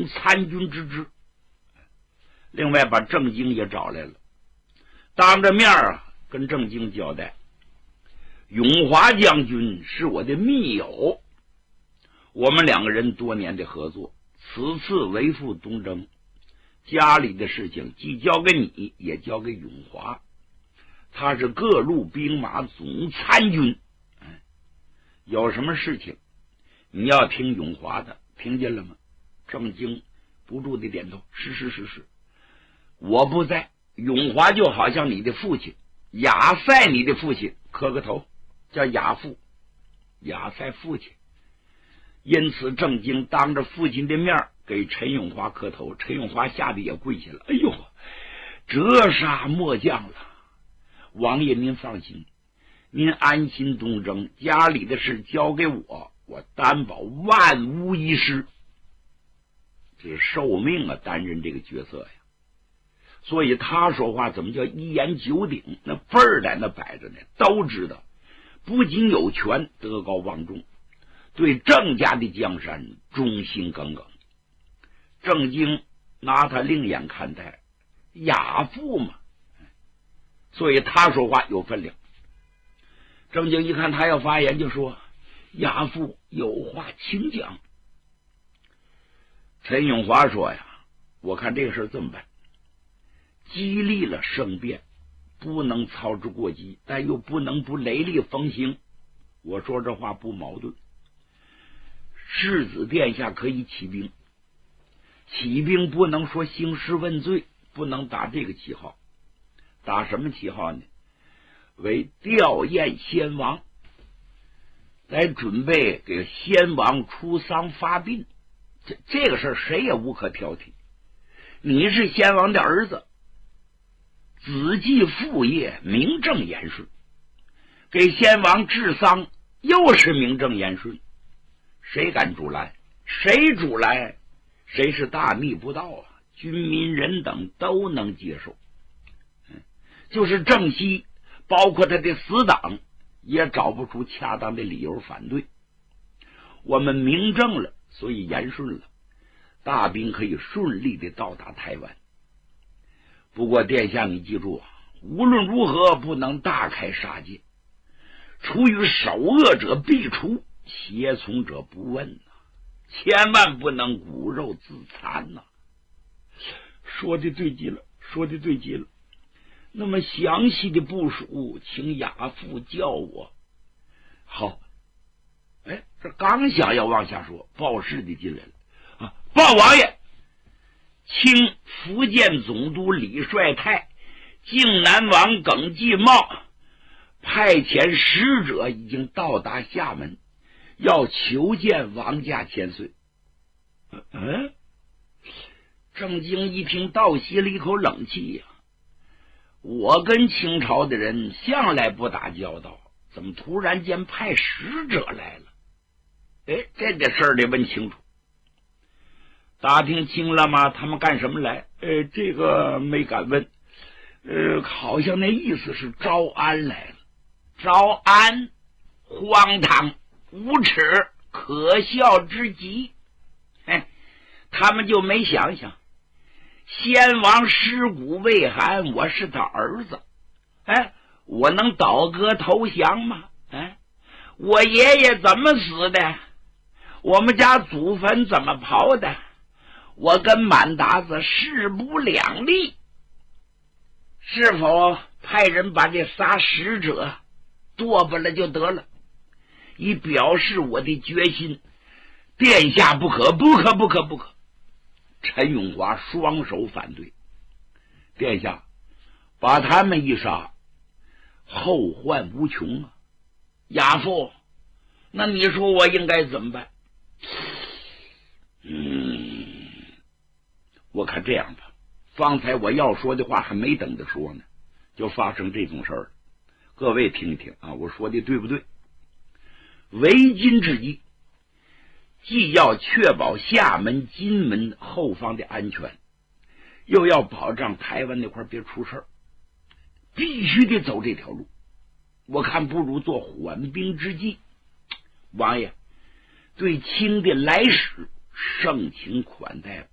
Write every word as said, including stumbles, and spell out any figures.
总参军之职。另外把郑经也找来了，当着面啊跟郑经交代，永华将军是我的密友，我们两个人多年的合作，此次为父东征，家里的事情既交给你，也交给永华，他是各路兵马总参军，有什么事情你要听永华的，听见了吗？郑经不住的点头，是是是是。我不在，永华就好像你的父亲，亚塞你的父亲，磕个头叫亚父，亚塞父亲。因此郑经当着父亲的面给陈永华磕头，陈永华吓得也跪下了，哎呦，折杀末将了。王爷您放心，您安心东征，家里的事交给我，我担保万无一失。这是受命啊，担任这个角色呀。所以他说话怎么叫一言九鼎，那辈儿在那摆着呢，都知道不仅有权，德高望重，对郑家的江山忠心耿耿。郑经拿他另眼看待，亚父嘛，所以他说话有分量。郑经一看他要发言，就说：亚父有话请讲。陈永华说呀，我看这个事这么办，激励了胜变，不能操之过急，但又不能不雷厉风行。我说这话不矛盾。世子殿下可以起兵，起兵不能说兴师问罪，不能打这个旗号。打什么旗号呢？为吊唁先王，来准备给先王出丧发殡。这这个事儿谁也无可挑剔。你是先王的儿子，子继父业，名正言顺，给先王治丧又是名正言顺，谁敢阻拦？谁阻拦谁是大逆不道啊！军民人等都能接受。就是郑西包括他的死党也找不出恰当的理由反对。我们明正了，所以言顺了，大兵可以顺利的到达台湾。不过殿下你记住啊，无论如何不能大开杀戒，出于首恶者必除，胁从者不问啊，千万不能骨肉自残呐、啊！说的对极了，说的对极了。那么详细的部署，请亚父教我。好，哎，这刚想要往下说，报事的进来了啊！报王爷，清福建总督李帅泰、靖南王耿继茂派遣使者已经到达厦门，要求见王家千岁。嗯，郑经一听，倒吸了一口冷气呀、啊！我跟清朝的人向来不打交道，怎么突然间派使者来了？哎，这个事儿得问清楚。打听清了吗？他们干什么来？呃，这个没敢问。呃，好像那意思是招安来了。招安，荒唐、无耻、可笑之极。哎，他们就没想想。先王尸骨未寒，我是他儿子，哎，我能倒戈投降吗？哎，我爷爷怎么死的？我们家祖坟怎么刨的？我跟满达子势不两立，是否派人把这仨使者剁吧了就得了，以表示我的决心？殿下不可，不可，不可，不可！陈永华双手反对。殿下，把他们一杀，后患无穷啊！亚父，那你说我应该怎么办？嗯，我看这样吧，方才我要说的话还没等着说呢，就发生这种事儿。各位听一听啊，我说的对不对？为今之计，既要确保厦门、金门后方的安全，又要保障台湾那块别出事儿，必须得走这条路。我看不如做缓兵之计。王爷对清的来使盛情款待，